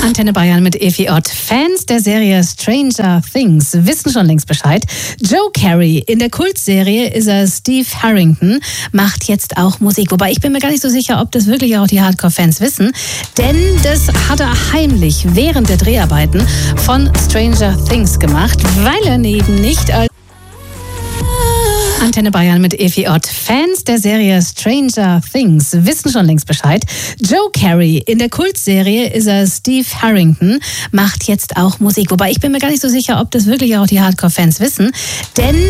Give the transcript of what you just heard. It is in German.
Antenne Bayern mit Evi Ott. Fans der Serie Stranger Things wissen schon längst Bescheid. Joe Carey, in der Kultserie ist er Steve Harrington, macht jetzt auch Musik. Wobei ich bin mir gar nicht so sicher, ob das wirklich auch die Hardcore-Fans wissen. Denn das hat er heimlich während der Dreharbeiten von Stranger Things gemacht, weil er eben nicht als Antenne Bayern mit Evi Ott. Fans der Serie Stranger Things wissen schon längst Bescheid. Joe Carey, in der Kultserie ist er Steve Harrington, macht jetzt auch Musik. Wobei ich bin mir gar nicht so sicher, ob das wirklich auch die Hardcore-Fans wissen. Denn